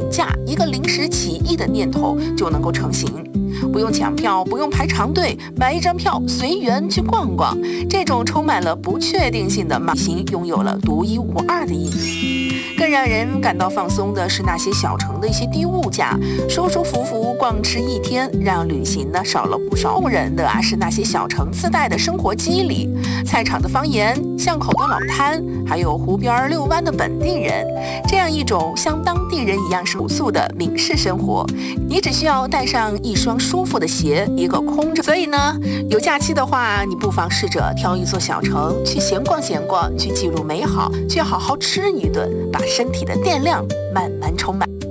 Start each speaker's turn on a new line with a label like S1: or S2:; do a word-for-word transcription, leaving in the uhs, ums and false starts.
S1: 请假，一个临时起意的念头就能够成型。不用抢票，不用排长队，买一张票随缘去逛逛。这种充满了不确定性的旅行拥有了独一无二的意义。更让人感到放松的是那些小城的一些低物价，舒舒服服逛吃一天，让旅行呢少了不少人的啊是那些小城自带的生活机理，菜场的方言，巷口的老摊，还有湖边遛弯的本地人，这样一种像当地人一样朴素的闽式生活。你只需要带上一双舒服的鞋，一个空着。所以呢，有假期的话，你不妨试着挑一座小城去闲逛闲逛，去记录美好，去好好吃一顿，把身体的电量慢慢充满。